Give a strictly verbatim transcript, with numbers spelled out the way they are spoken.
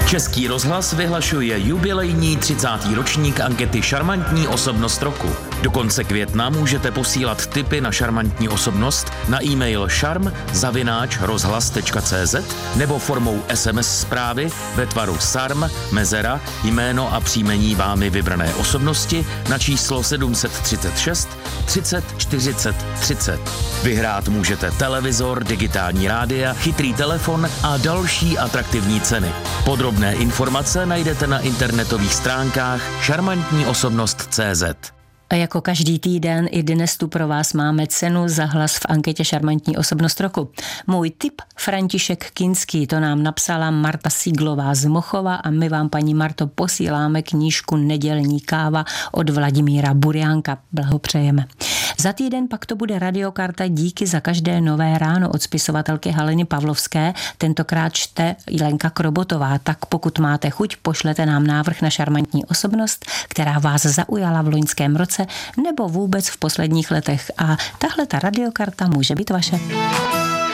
Český rozhlas vyhlašuje jubilejní třicátý ročník ankety Šarmantní osobnost roku. Do konce května můžete posílat tipy na šarmantní osobnost na e-mail šarm zavináč rozhlas tečka cé zet nebo formou es em es zprávy ve tvaru sarm, mezera, jméno a příjmení vámi vybrané osobnosti na číslo sedm set třicet šest třicet čtyřicet třicet. Vyhrát můžete televizor, digitální rádia, chytrý telefon a další atraktivní ceny. Podrobné informace najdete na internetových stránkách šarmantní osobnost tečka cé zet. A jako každý týden i dnes tu pro vás máme cenu za hlas v anketě Šarmantní osobnost roku. Můj tip František Kinský, to nám napsala Marta Síglová z Mochova a my vám, paní Marto, posíláme knížku Nedělní káva od Vladimíra Buriánka. Blahopřejeme. Za týden pak to bude radiokarta Díky za každé nové ráno od spisovatelky Haliny Pavlovské. Tentokrát čte Lenka Krobotová, tak pokud máte chuť, pošlete nám návrh na šarmantní osobnost, která vás zaujala v loňském roce nebo vůbec v posledních letech. A tahle ta radiokarta může být vaše.